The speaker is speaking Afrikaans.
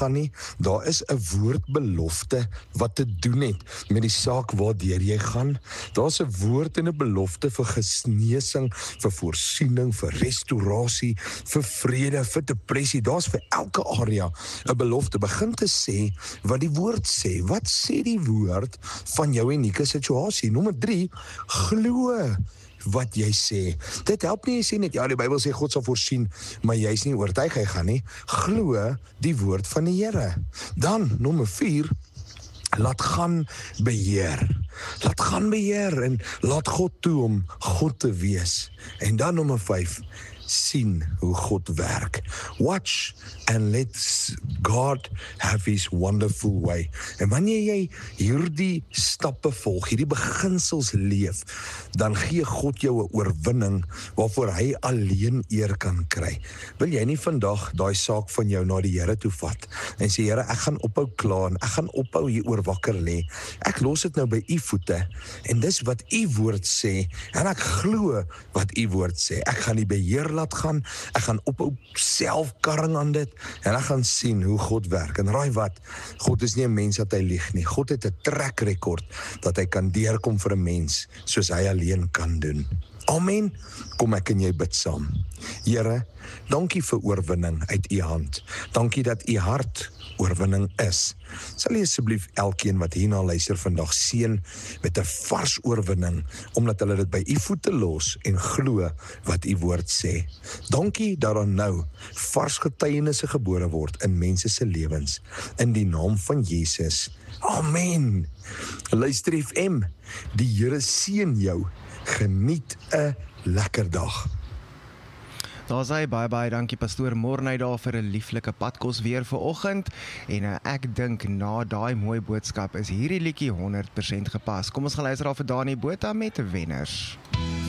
gaan nie. Daar is 'n woordbelofte wat te doen het met die saak waardeur jy gaan. Daar's 'n woord en 'n belofte vir genesing, vir voorsiening, vir restaurasie, vir vrede, vir depressie. Daar's vir elke area 'n belofte. Begin te sê wat die woord sê. Wat sê die woord van jou unieke situasie? Nommer 3, glo wat jy sê. Dit help nie jy sê net, ja, die Bybel sê God sal voorsien, maar jy's nie oortuig hy gaan nie. Glo die woord van die Here. Dan, nommer 4, laat gaan beheer. Laat gaan beheer en laat God toe om God te wees. En dan nommer 5, sien hoe God werk. Watch and let God have his wonderful way. En wanneer jy hierdie stappe volg, hierdie beginsels leef, dan gee God jou 'n oorwinning waarvoor hy alleen eer kan kry. Wil jy nie vandag daai saak van jou na die Here toe vat en sê, Here, ek gaan ophou kla en ek gaan ophou hier oor wakker lê. Ek los dit nou by u voete en dis wat u woord sê en ek glo wat u woord sê. Ek gaan die beheer laat gaan, ek gaan ophou selfkarring aan dit en ek gaan sien hoe God werk. En raai wat, God is nie 'n mens dat hy lieg nie. God het 'n track record dat hy kan deurkom vir 'n mens soos hy alleen kan doen. Amen. Kom ek en jy bid saam. Here, dankie vir oorwinning uit u hand. Dankie dat u hart oorwinning is. Sal jy asseblief elkeen wat hierna luister vandag seën met 'n vars oorwinning, omdat hulle dit by u voete los en glo wat u woord sê. Dankie dat daar nou vars getuienisse gebore word in mense se lewens, in die naam van Jesus. Amen. Luister FM, die Here seën jou. Geniet 'n lekker dag. Daar sê baie dankie pastoor Morney daar vir 'n lieflike padkos weer vir oggend en ek dink na daai mooi boodskap is hierdie liedjie 100% gepas. Kom ons gaan luister al vir Dani Botha met Wenners.